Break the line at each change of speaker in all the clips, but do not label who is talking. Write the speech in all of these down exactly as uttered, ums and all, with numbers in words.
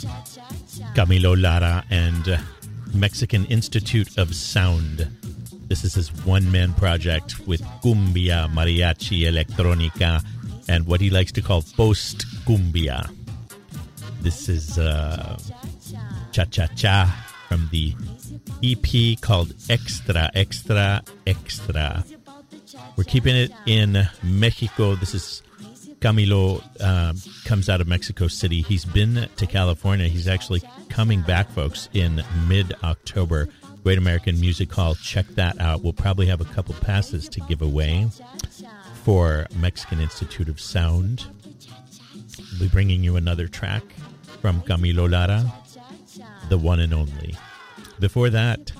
Camilo Lara and uh, Mexican Institute of Sound. This is his one-man project with cumbia, mariachi, electronica, and what he likes to call post-cumbia. This is uh, Cha-Cha-Cha from the E P called Extra, Extra, Extra. We're keeping it in Mexico. This is Camilo, uh, comes out of Mexico City. He's been to California. He's actually coming back, folks, in mid-October. Great American Music Hall. Check that out. We'll probably have a couple passes to give away for Mexican Institute of Sound. We'll be bringing you another track from Camilo Lara, the one and only. Before that,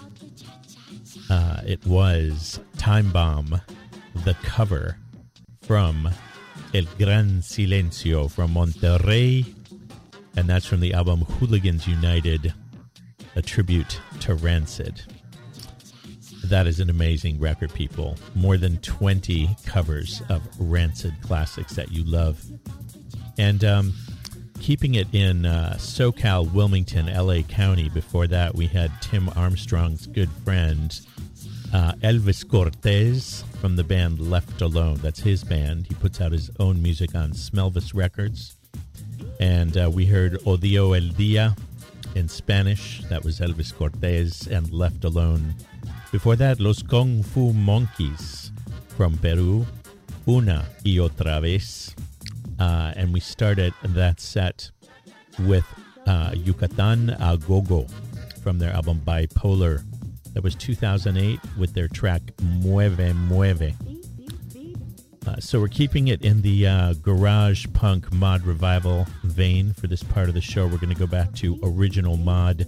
uh, it was Time Bomb, the cover from El Gran Silencio from Monterrey, and that's from the album Hooligans United, a tribute to Rancid. That is an amazing record, people. More than twenty covers of Rancid classics that you love. And um, keeping it in uh, SoCal, Wilmington, L A County, before that we had Tim Armstrong's good friend, Uh, Elvis Cortez from the band Left Alone. That's his band. He puts out his own music on Smelvis Records. And uh, we heard Odio El Dia in Spanish. That was Elvis Cortez and Left Alone. Before that, Los Kung Fu Monkeys from Peru. Una y otra vez. Uh, and we started that set with uh, Yucatan a Gogo from their album Bipolar. That was two thousand eight with their track Mueve Mueve. Uh, so we're keeping it in the uh, garage punk mod revival vein for this part of the show. We're going to go back to original mod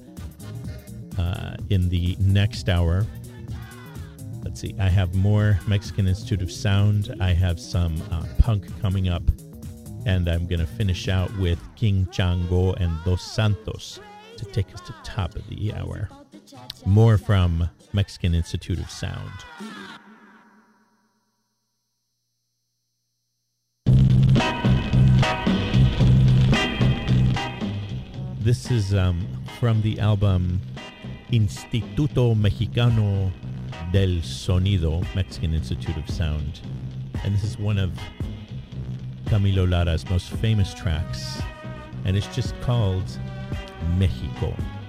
uh, in the next hour. Let's see. I have more Mexican Institute of Sound. I have some uh, punk coming up. And I'm going to finish out with King Chango and Dos Santos to take us to the top of the hour. More from Mexican Institute of Sound. This is um, from the album Instituto Mexicano del Sonido, Mexican Institute of Sound. And this is one of Camilo Lara's most famous tracks. And it's just called Mexico.